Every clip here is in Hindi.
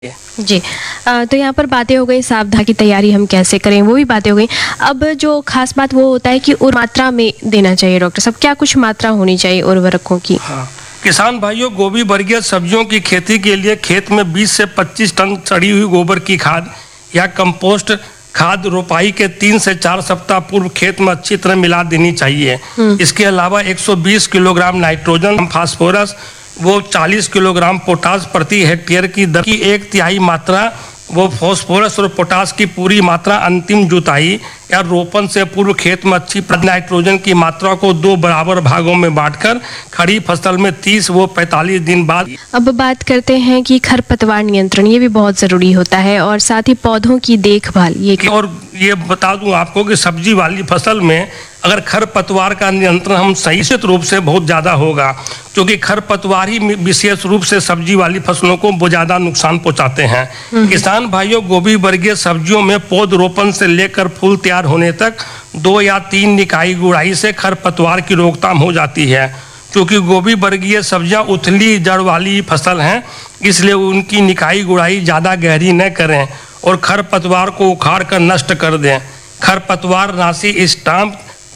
जी। तो यहाँ पर बातें हो गई सावधानी की तैयारी हम कैसे करें, वो भी बातें हो गई। अब जो खास बात वो होता है कि मात्रा में देना चाहिए डॉक्टर साहब, क्या कुछ मात्रा होनी चाहिए उर्वरकों की? हाँ, किसान भाइयों, गोभी वर्गीय सब्जियों की खेती के लिए खेत में 20 से 25 टन सड़ी हुई गोबर की खाद या कंपोस्ट खाद रोपाई के 3 से 4 सप्ताह पूर्व खेत में अच्छी तरह मिला देनी चाहिए। इसके अलावा 120 किलोग्राम नाइट्रोजन, फास्फोरस, वो 40 किलोग्राम पोटास प्रति हेक्टेयर की दर की 1/3 मात्रा वो फास्फोरस और पोटास की पूरी मात्रा अंतिम जुताई या रोपण से पूर्व खेत में अच्छी नाइट्रोजन की मात्रा को 2 बराबर भागों में बांटकर खड़ी फसल में 30 व 45 दिन बाद। अब बात करते हैं कि खरपतवार नियंत्रण, ये भी बहुत ज़रूरी होता है, और साथ ही पौधों की देखभाल। और ये बता दूं आपको कि सब्जी वाली फसल में अगर खरपतवार का नियंत्रण हम सही रूप से बहुत ज़्यादा होगा, क्योंकि खरपतवार ही विशेष रूप से सब्जी वाली फसलों को बहुत ज़्यादा नुकसान पहुंचाते हैं। किसान भाइयों, गोभी वर्गीय सब्जियों में पौध रोपण से लेकर फूल तैयार होने तक 2 या 3 निकाई गुड़ाई से खरपतवार की रोकथाम हो जाती है। क्योंकि गोभी वर्गीय सब्जियां उथली जड़ वाली फसल हैं, इसलिए उनकी निकाई गुड़ाई ज़्यादा गहरी न करें और खरपतवार को उखाड़ कर नष्ट कर दें। खरपतवार नाशी स्टाम्प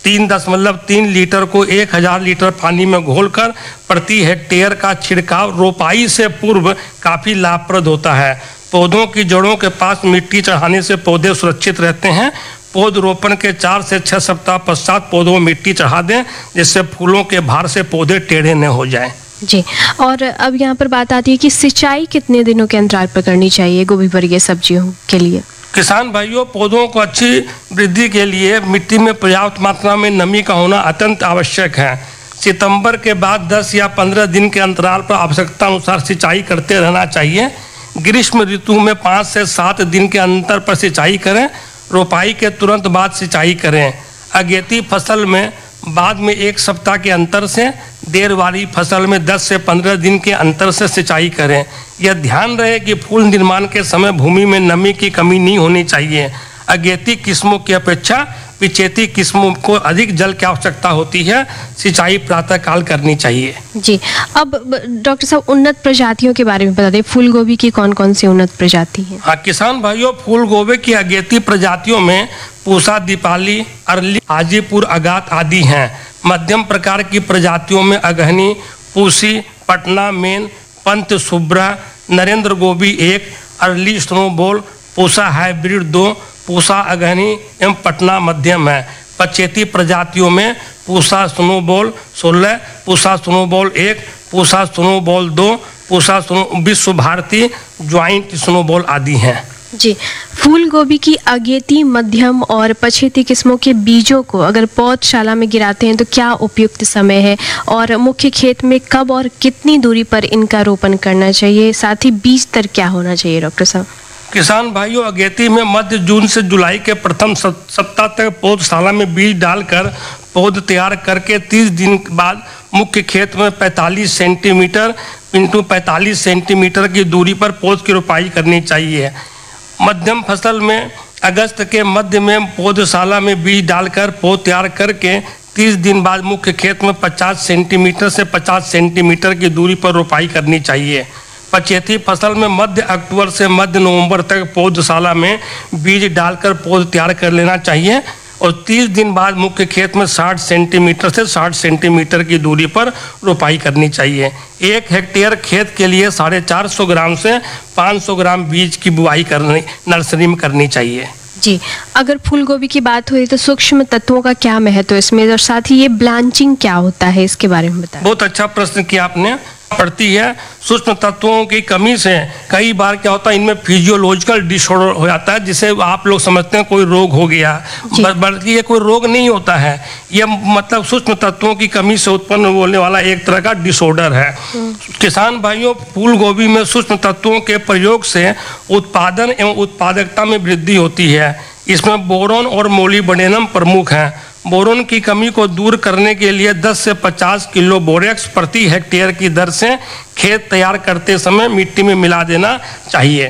3.3 लीटर को 1000 लीटर पानी में घोलकर प्रति हेक्टेयर का छिड़काव रोपाई से पूर्व काफ़ी लाभप्रद होता है। पौधों की जड़ों के पास मिट्टी चढ़ाने से पौधे सुरक्षित रहते हैं। पौध रोपण के 4 से 6 सप्ताह पश्चात पौधों में मिट्टी चढ़ा दें, जिससे फूलों के भार से पौधे टेढ़े न हो जाएं। जी। और अब यहाँ पर बात आती है कि सिंचाई कितने दिनों के अंतराल पर करनी चाहिए गोभी वर्गीय सब्जियों के लिए? किसान भाइयों, पौधों को अच्छी वृद्धि के लिए मिट्टी में पर्याप्त मात्रा में नमी का होना अत्यंत आवश्यक है। सितंबर के बाद 10 या 15 दिन के अंतराल पर आवश्यकता अनुसार सिंचाई करते रहना चाहिए। ग्रीष्म ऋतु में 5 से 7 दिन के अंतर पर सिंचाई करें। रोपाई के तुरंत बाद सिंचाई करें। अगेती फसल में बाद में 1 सप्ताह के अंतर से, देर वाली फसल में 10 से 15 दिन के अंतर से सिंचाई करें। यह ध्यान रहे कि फूल निर्माण के समय भूमि में नमी की कमी नहीं होनी चाहिए। अगेती किस्मों की अपेक्षा पिछेती किस्मों को अधिक जल की आवश्यकता होती है। सिंचाई प्रातःकाल करनी चाहिए। जी। अब डॉक्टर साहब, उन्नत प्रजातियों के बारे में बता दें, फूल गोभी की कौन कौन सी उन्नत प्रजाति है? हाँ, किसान भाइयों, फूल गोभी की अगेती प्रजातियों में पूसा, दीपाली, अरली, हाजीपुर अगात आदि हैं। मध्यम प्रकार की प्रजातियों में अगहनी, पूसी, पटना मेन, पंत शुभ्रा, नरेंद्र गोभी 1, early snowball, Pusa hybrid 2, Pusa अगहनी एवं पटना मध्यम है। पछेती प्रजातियों में Pusa snowball 16, Pusa snowball 1, Pusa snowball 2, Pusa विश्व भारती, ज्वाइंट स्नोबॉल आदि हैं। जी। फूल गोभी की अगेती, मध्यम और पछेती किस्मों के बीजों को अगर पौधशाला में गिराते हैं तो क्या उपयुक्त समय है, और मुख्य खेत में कब और कितनी दूरी पर इनका रोपण करना चाहिए? साथ ही बीज दर क्या होना चाहिए डॉक्टर साहब? किसान भाइयों, अगेती में मध्य जून से जुलाई के प्रथम सप्ताह तक पौधशाला में बीज डालकर पौध तैयार करके 30 दिन बाद मुख्य खेत में 45 सेंटीमीटर इंटू 45 सेंटीमीटर की दूरी पर पौध की रोपाई करनी चाहिए। मध्यम फसल में अगस्त के मध्य में पौधशाला में बीज डालकर पौध तैयार करके 30 दिन बाद मुख्य खेत में 50 सेंटीमीटर से 50 सेंटीमीटर की दूरी पर रोपाई करनी चाहिए। पछेती फसल में मध्य अक्टूबर से मध्य नवंबर तक पौधशाला में बीज डालकर पौध तैयार कर लेना चाहिए और 30 दिन बाद मुख्य खेत में 60 सेंटीमीटर से 60 सेंटीमीटर की दूरी पर रोपाई करनी चाहिए। 1 हेक्टेयर खेत के लिए 450 ग्राम से 500 ग्राम बीज की बुआई नर्सरी में करनी चाहिए। जी। अगर फूल गोभी की बात हुई तो सूक्ष्म तत्वों का क्या महत्व है इसमें, और साथ ही ये ब्लांचिंग क्या होता है, इसके बारे में बताएं। बहुत अच्छा प्रश्न किया आपने। पड़ती है सूक्ष्म तत्वों की कमी से कई बार क्या होता है, इनमें फिजियोलॉजिकल डिसऑर्डर हो जाता है, जिसे आप लोग समझते हैं कोई रोग हो गया, बल्कि ये कोई रोग नहीं होता है। ये मतलब सूक्ष्म तत्वों की कमी से उत्पन्न होने वाला एक तरह का डिसऑर्डर है। किसान भाइयों, फूल गोभी में सूक्ष्म तत्वों के प्रयोग से उत्पादन एवं उत्पादकता में वृद्धि होती है। इसमें बोरोन और मोलिब्डेनम प्रमुख हैं। बोरोन की कमी को दूर करने के लिए 10 से 50 किलो बोरेक्स प्रति हेक्टेयर की दर से खेत तैयार करते समय मिट्टी में मिला देना चाहिए।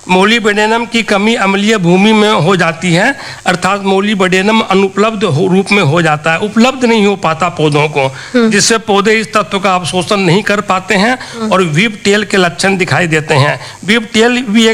मोलिबेडेनम की कमी अम्लीय भूमि में हो जाती है, अर्थात मोलिबेडेनम अनुपलब्ध रूप में हो जाता है, उपलब्ध नहीं हो पाता पौधों को, जिससे पौधे इस तत्व का अवशोषण नहीं कर पाते हैं और वीप टेल के लक्षण दिखाई देते हैं। वीप टेल भी एक